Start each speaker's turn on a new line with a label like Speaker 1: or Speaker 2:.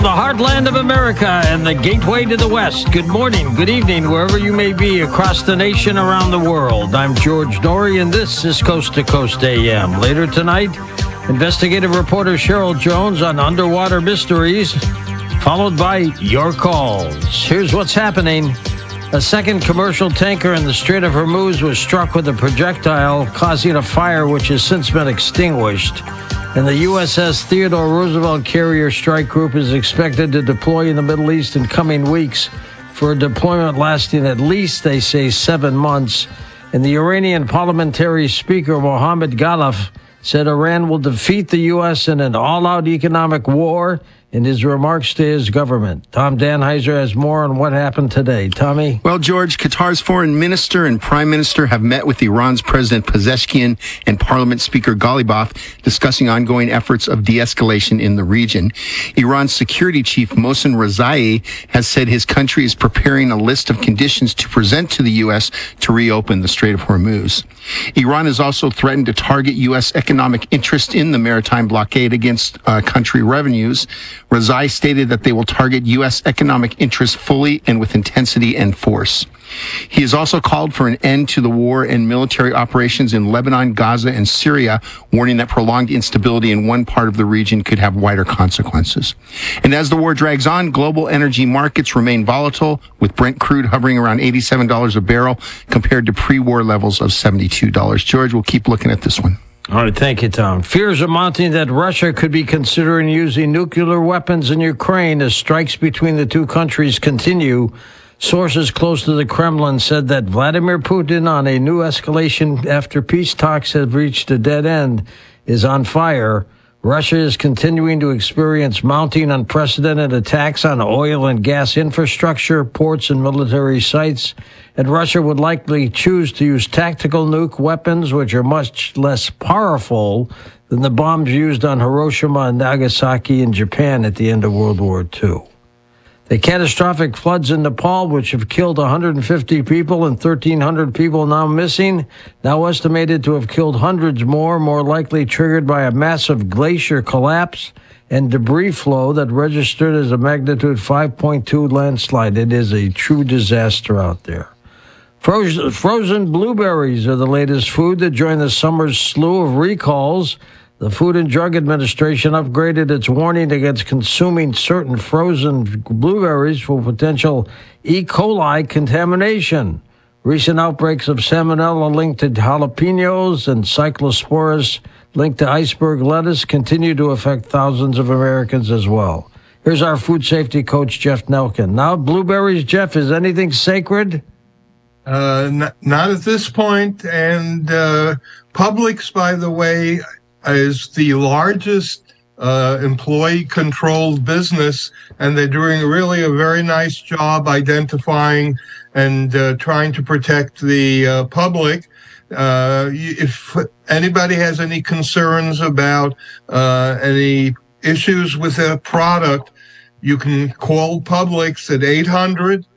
Speaker 1: The heartland of America and the gateway to the West. Good morning, good evening, wherever you may be across the nation, around the world. I'm George Noory, and this is Coast to Coast AM. Later tonight, investigative reporter Cheryl Jones on underwater mysteries, followed by your calls. Here's what's happening. A second commercial tanker in the Strait of Hormuz was struck with a projectile, causing a fire which has since been extinguished. And the USS Theodore Roosevelt Carrier Strike Group is expected to deploy in the Middle East in coming weeks for a deployment lasting at least, they say, 7 months. And the Iranian parliamentary speaker, Mohammad Ghalib, said Iran will defeat the U.S. in an all-out economic war in his remarks to his government. Tom Danheiser has more on what happened today. Tommy?
Speaker 2: Well, George, Qatar's foreign minister and prime minister have met with Iran's President Pezeshkian and Parliament Speaker Ghalibaf, discussing ongoing efforts of de-escalation in the region. Iran's security chief, Mohsen Rezai, has said his country is preparing a list of conditions to present to the U.S. to reopen the Strait of Hormuz. Iran has also threatened to target U.S. economic interest in the maritime blockade against country revenues. Rezai stated that they will target U.S. economic interests fully and with intensity and force. He has also called for an end to the war and military operations in Lebanon, Gaza, and Syria, warning that prolonged instability in one part of the region could have wider consequences. And as the war drags on, global energy markets remain volatile, with Brent crude hovering around $87 a barrel compared to pre-war levels of $72. George, we'll keep looking at this one.
Speaker 1: All right, thank you, Tom. Fears are mounting that Russia could be considering using nuclear weapons in Ukraine as strikes between the two countries continue. Sources close to the Kremlin said that Vladimir Putin, on a new escalation after peace talks have reached a dead end, is on fire. Russia is continuing to experience mounting unprecedented attacks on oil and gas infrastructure, ports, and military sites. And Russia would likely choose to use tactical nuke weapons, which are much less powerful than the bombs used on Hiroshima and Nagasaki in Japan at the end of World War II. The catastrophic floods in Nepal, which have killed 150 people and 1,300 people now missing, now estimated to have killed hundreds more likely triggered by a massive glacier collapse and debris flow that registered as a magnitude 5.2 landslide. It is a true disaster out there. Frozen blueberries are the latest food that joined the summer's slew of recalls. The Food and Drug Administration upgraded its warning against consuming certain frozen blueberries for potential E. coli contamination. Recent outbreaks of salmonella linked to jalapenos and cyclosporus linked to iceberg lettuce continue to affect thousands of Americans as well. Here's our food safety coach, Jeff Nelkin. Now, blueberries, Jeff, is anything sacred?
Speaker 3: Not at this point. And Publix, by the way, is the largest employee-controlled business, and they're doing really a very nice job identifying and trying to protect the public. If anybody has any concerns about any issues with a product, you can call Publix at 800